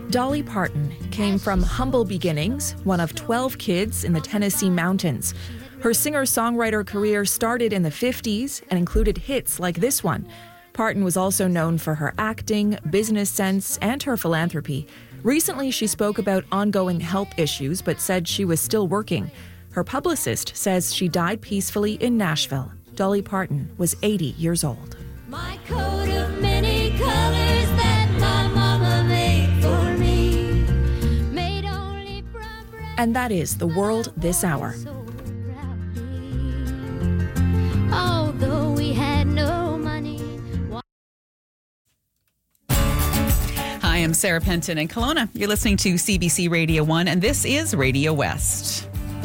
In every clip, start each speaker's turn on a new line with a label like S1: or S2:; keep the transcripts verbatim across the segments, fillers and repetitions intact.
S1: Dolly Parton came from humble beginnings, one of twelve kids in the Tennessee mountains. Her singer-songwriter career started in the fifties and included hits like this one. Parton was also known for her acting, business sense, and her philanthropy. Recently, she spoke about ongoing health issues, but said she was still working. Her publicist says she died peacefully in Nashville. Dolly Parton was eighty years old.
S2: My coat of many colors that my mama made for me, made only from brown.
S1: And that is The World This Hour.
S2: Although we had no money.
S3: Hi, I'm Sarah Penton in Kelowna. You're listening to C B C Radio one, and this is Radio West.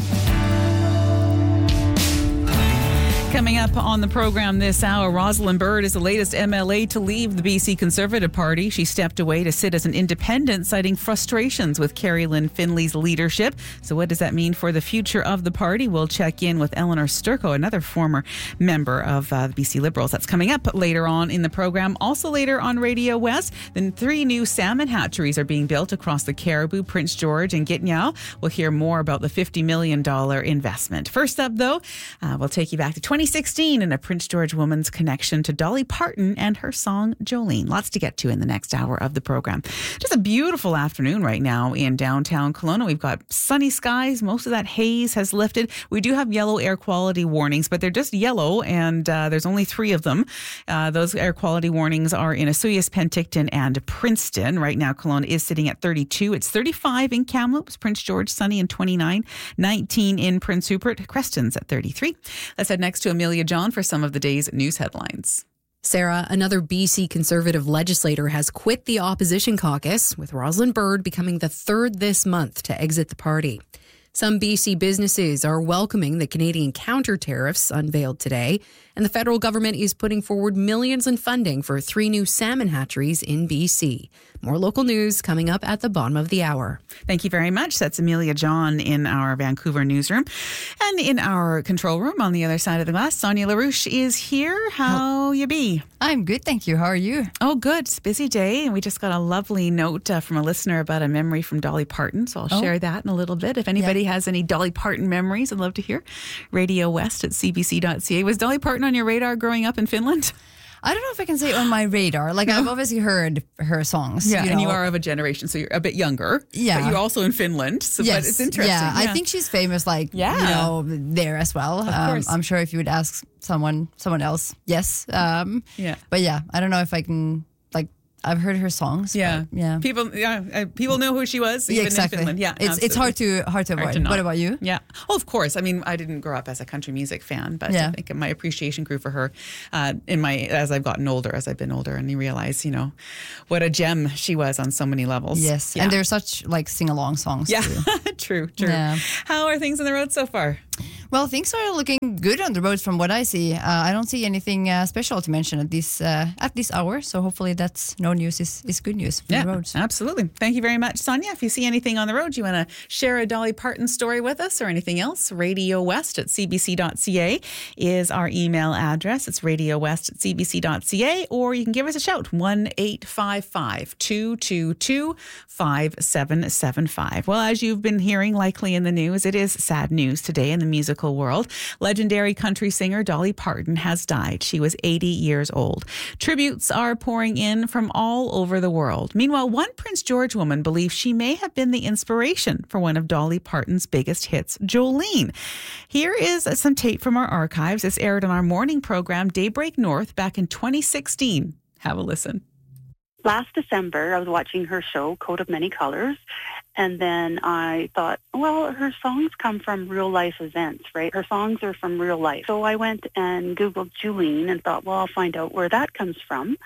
S3: Coming up on the program this hour, Rosalind Bird is the latest M L A to leave the B C Conservative Party. She stepped away to sit as an independent, citing frustrations with Carrie Lynn Finley's leadership. So what does that mean for the future of the party? We'll check in with Eleanor Sturko, another former member of uh, the B C Liberals. That's coming up later on in the program. Also later on Radio West, then three new salmon hatcheries are being built across the Caribou, Prince George and Gitnell. We'll hear more about the fifty million dollars investment. First up, though, uh, we'll take you back to twenty sixteen and a Prince George woman's connection to Dolly Parton and her song Jolene. Lots to get to in the next hour of the program. Just a beautiful afternoon right now in downtown Kelowna. We've got sunny skies. Most of that haze has lifted. We do have yellow air quality warnings, but they're just yellow, and uh, there's only three of them. Uh, those air quality warnings are in Osoyoos, Penticton, and Princeton. Right now, Kelowna is sitting at thirty-two. It's thirty-five in Kamloops, Prince George, sunny, and twenty-nine. nineteen in Prince Rupert. Creston's at thirty-three. Let's head next to Amelia John for some of the day's news headlines.
S4: Sarah, another B C Conservative legislator has quit the opposition caucus, with Rosalind Bird becoming the third this month to exit the party. Some B C businesses are welcoming the Canadian counter tariffs unveiled today, and the federal government is putting forward millions in funding for three new salmon hatcheries in B C. More local news coming up at the bottom of the hour.
S3: Thank you very much. That's Amelia John in our Vancouver newsroom. And in our control room on the other side of the glass, Sonia LaRouche is here. How you be?
S5: I'm good, thank you. How are you?
S3: Oh, good. It's a busy day. And we just got a lovely note uh, from a listener about a memory from Dolly Parton. So I'll
S5: Oh.
S3: share that in a little bit. If anybody yeah. has any Dolly Parton memories, I'd love to hear. Radio West at c b c dot c a. Was Dolly Parton on your radar growing up in Finland?
S5: I don't know if I can say on my radar. Like, no. I've obviously heard her songs.
S3: Yeah,
S5: you
S3: and
S5: know.
S3: you are of a generation, so you're a bit younger.
S5: Yeah.
S3: But you're also in Finland, so
S5: yes.
S3: but it's interesting.
S5: Yeah.
S3: yeah,
S5: I think she's famous, like,
S3: yeah.
S5: you know, there as well.
S3: Of
S5: um,
S3: course.
S5: I'm sure if you would ask someone, someone else, yes. Um,
S3: yeah.
S5: But yeah, I don't know if I can, like, I've heard her songs.
S3: Yeah,
S5: but yeah.
S3: People, yeah, uh, people know who she was. Even
S5: yeah, exactly.
S3: in Finland. Yeah,
S5: it's
S3: absolutely.
S5: it's hard to hard to avoid.
S3: Hard to
S5: what about you?
S3: Yeah, oh, of course. I mean, I didn't grow up as a country music fan, but
S5: yeah.
S3: I think my appreciation grew for her uh, in my as I've gotten older, as I've been older, and you realize, you know, what a gem she was on so many levels.
S5: Yes,
S3: yeah.
S5: and they're such like sing along songs.
S3: Yeah,
S5: too.
S3: true, true.
S5: Yeah.
S3: How are things on the road so far?
S5: Well, things are looking good on the roads from what I see. Uh, I don't see anything uh, special to mention at this uh, at this hour. So hopefully that's no news is, is good news for
S3: yeah,
S5: the roads.
S3: Absolutely. Thank you very much, Sonia. If you see anything on the road, you want to share a Dolly Parton story with us or anything else, Radio West at c b c dot c a is our email address. It's Radio West at c b c dot c a, or you can give us a shout, one eight five five, two two two, five seven seven five. Well, as you've been hearing likely in the news, it is sad news today in the musical world. Legendary country singer Dolly Parton has died. She was eighty years old. Tributes are pouring in from all over the world. Meanwhile, one Prince George woman believes she may have been the inspiration for one of Dolly Parton's biggest hits, Jolene. Here is some tape from our archives. This aired on our morning program, Daybreak North, back in twenty sixteen. Have a listen.
S6: Last December, I was watching her show, Coat of Many Colors, and then I thought, well, her songs come from real-life events, right? Her songs are from real life. So I went and Googled Jolene and thought, well, I'll find out where that comes from.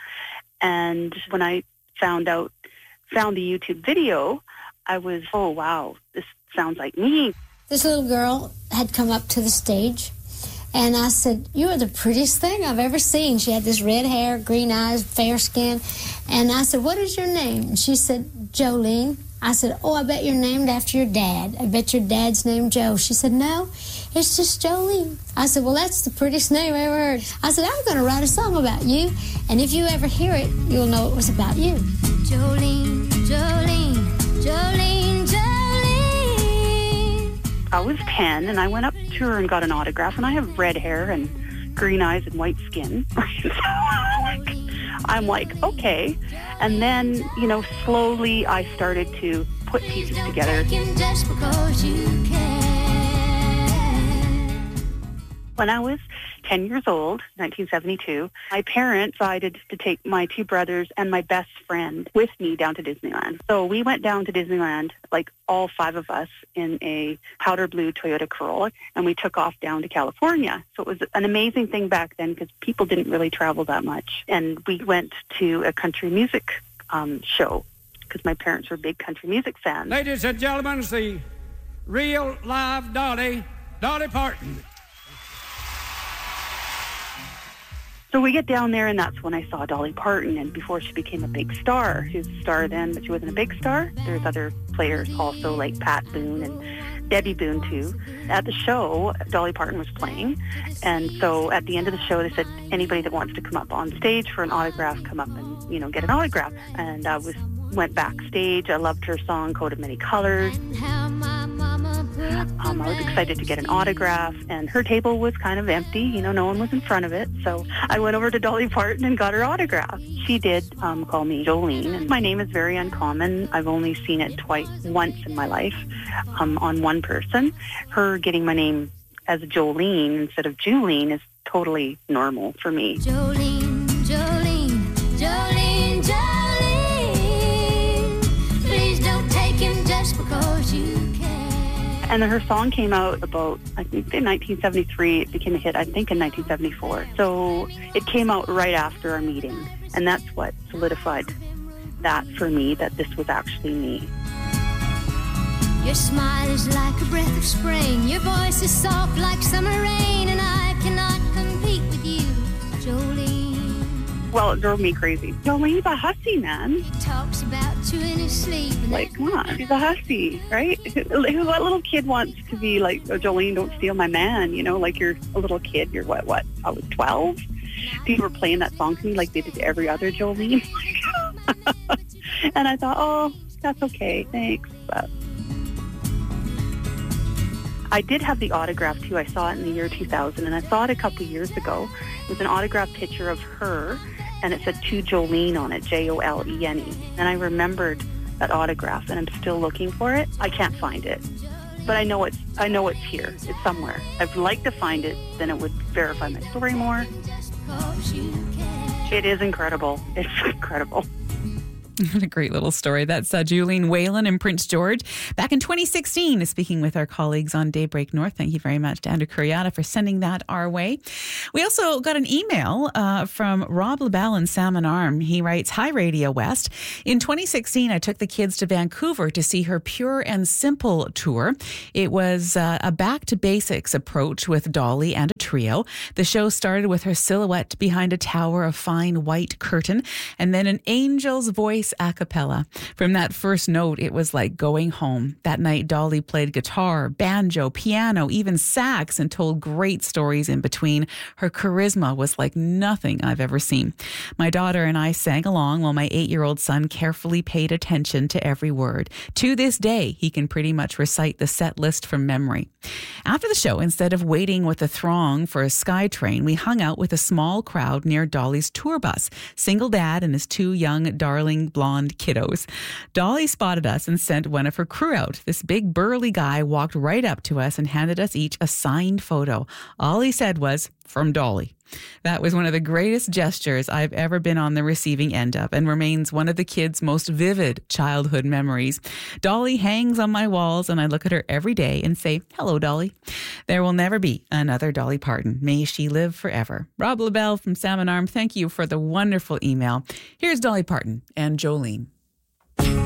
S6: And when I found out, found the YouTube video, I was, oh, wow, this sounds like me.
S7: This little girl had come up to the stage, and I said, you are the prettiest thing I've ever seen. She had this red hair, green eyes, fair skin. And I said, what is your name? And she said, Jolene. I said, oh, I bet you're named after your dad. I bet your dad's named Joe. She said, no, it's just Jolene. I said, well, that's the prettiest name I ever heard. I said, I'm going to write a song about you, and if you ever hear it, you'll know it was about you.
S2: Jolene, Jolene,
S6: ten, and I went up to her and got an autograph, and I have red hair and green eyes and white skin. So I'm like, okay. And then, you know, slowly I started to put pieces together.
S2: Just because you can.
S6: When I was ten years old, nineteen seventy-two, my parents decided to take my two brothers and my best friend with me down to Disneyland. So we went down to Disneyland, like all five of us, in a powder blue Toyota Corolla, and we took off down to California. So it was an amazing thing back then because people didn't really travel that much. And we went to a country music um, show because my parents were big country music fans.
S8: Ladies and gentlemen, it's the real live Dolly, Dolly Parton.
S6: So we get down there, and that's when I saw Dolly Parton, and before she became a big star. She was a star then, but she wasn't a big star. There's other players also, like Pat Boone and Debbie Boone, too. At the show, Dolly Parton was playing, and so at the end of the show, they said, anybody that wants to come up on stage for an autograph, come up and, you know, get an autograph. And I was went backstage. I loved her song, Coat of Many Colors. Um, I was excited to get an autograph, and her table was kind of empty. You know, no one was in front of it. So I went over to Dolly Parton and got her autograph. She did um, call me Jolene, and my name is very uncommon. I've only seen it twice, once in my life um, on one person. Her getting my name as Jolene instead of Julene is totally normal for me.
S2: Jolene, Jolene, Jolene, Jolene. Please don't take him just because you can.
S6: And then her song came out about, I think, in nineteen seventy-three. It became a hit, I think, in nineteen seventy-four. So it came out right after our meeting. And that's what solidified that for me, that this was actually me.
S2: Your smile is like a breath of spring. Your voice is soft like summer rain. And I cannot compete with you, Jolene.
S6: Well, it drove me crazy. Jolene's a hussy, man.
S2: He talks about you in his sleep. and
S6: Like, come on, she's a hussy, right? What little kid wants to be like, oh, Jolene, don't steal my man, you know? Like, you're a little kid. You're what, what? I was twelve? People were playing that song to me like they did every other Jolene. And I thought, oh, that's okay, thanks. But I did have the autograph, too. I saw it in the year two thousand, and I saw it a couple years ago. It was an autographed picture of her, and it said to Jolene on it, J O L E N E. And I remembered that autograph, and I'm still looking for it. I can't find it, but I know it's I know it's here. It's somewhere. I'd like to find it, then it would verify my story more. It is incredible. It's incredible.
S3: What a great little story. That's uh, Julene Whalen and Prince George. Back in twenty sixteen, speaking with our colleagues on Daybreak North. Thank you very much to Andrew Curiata for sending that our way. We also got an email uh, from Rob LaBelle in Salmon Arm. He writes, Hi, Radio West. In twenty sixteen, I took the kids to Vancouver to see her Pure and Simple tour. It was uh, a back-to-basics approach with Dolly and a trio. The show started with her silhouette behind a tower of fine white curtain, and then an angel's voice a cappella. From that first note, it was like going home. That night, Dolly played guitar, banjo, piano, even sax, and told great stories in between. Her charisma was like nothing I've ever seen. My daughter and I sang along while my eight-year-old son carefully paid attention to every word. To this day, he can pretty much recite the set list from memory. After the show, instead of waiting with the throng for a SkyTrain, we hung out with a small crowd near Dolly's tour bus. Single dad and his two young, darling blonde kiddos. Dolly spotted us and sent one of her crew out. This big burly guy walked right up to us and handed us each a signed photo. All he said was, "From Dolly." That was one of the greatest gestures I've ever been on the receiving end of, and remains one of the kids' most vivid childhood memories. Dolly hangs on my walls, and I look at her every day and say, "Hello, Dolly." There will never be another Dolly Parton. May she live forever. Rob LaBelle from Salmon Arm, thank you for the wonderful email. Here's Dolly Parton and Jolene.